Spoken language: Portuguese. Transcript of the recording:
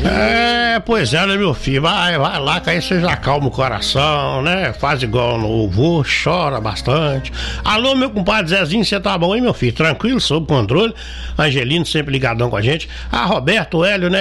Pois é, né, meu filho? Vai lá, que aí você já calma o coração, né? Faz igual no vô, chora bastante. Alô, meu compadre Zezinho, você tá bom, hein, meu filho? Tranquilo, sob controle. Angelino sempre ligadão com a gente. Roberto, Hélio, né?